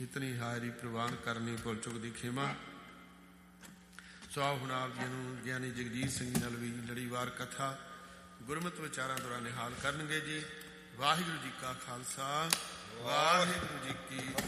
ਕੀਰਤਨੀ ਹਾਜ਼ਰੀ ਪ੍ਰਵਾਨ ਕਰਨੀ, ਭੁੱਲ ਚੁੱਕ ਦੀ ਖੇਮਾ। ਸੋ ਆਓ ਹੁਣ ਆਪ ਜੀ ਨੂੰ ਗਿਆਨੀ ਜਗਜੀਤ ਸਿੰਘ ਨਾਲ ਵੀ ਲੜੀਵਾਰ ਕਥਾ ਗੁਰਮਤਿ ਵਿਚਾਰਾਂ ਦੁਆਰਾ ਨਿਹਾਲ ਕਰਨਗੇ ਜੀ। ਵਾਹਿਗੁਰੂ ਜੀ ਕਾ ਖਾਲਸਾ, ਵਾਹਿਗੁਰੂ ਜੀ ਕੀ